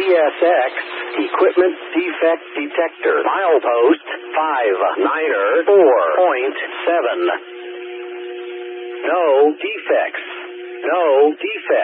CSX Equipment Defect Detector. Milepost 594.7. No defects. No defects.